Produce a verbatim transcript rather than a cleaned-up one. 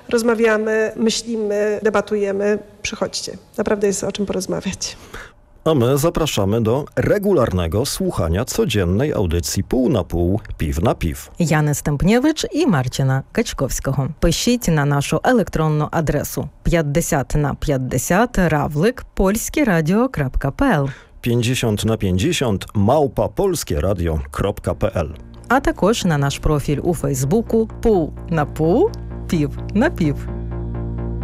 rozmawiamy, myślimy, debatujemy. Przychodźcie. Naprawdę jest o czym porozmawiać. A my zapraszamy do regularnego słuchania codziennej audycji Pół na pół, Piw на пів. Яни Стемпнєвич і Марчина Качковського. Пишіть на нашу електронну адресу п'ятдесят на п'ятдесят равлик polskieradio.pl pięćdziesiąt na pięćdziesiąt małpa polskieradio.pl А також на наш профіль у Фейсбуку «Пул на пул, пів на пів».